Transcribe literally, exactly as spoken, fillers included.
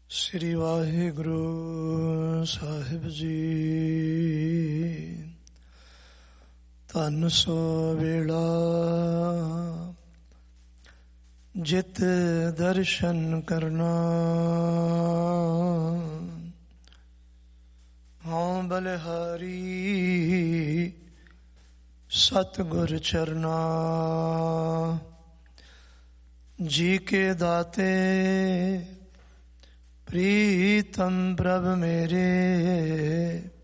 ਸ੍ਰੀ ਵਾਹਿਗੁਰੂ ਸਾਹਿਬ ਜੀ। ਧੰਨ ਸੋ ਵੇਲਾ ਜਿਤ ਦਰਸ਼ਨ ਕਰਨਾ, ਹਉ ਬਲਿਹਾਰੀ ਸਤਿਗੁਰ ਚਰਨਾ। ਜੀ ਕੇ ਦਾਤੇ ਪ੍ਰੀਤਮ ਪ੍ਰਭ ਮੇਰੇ,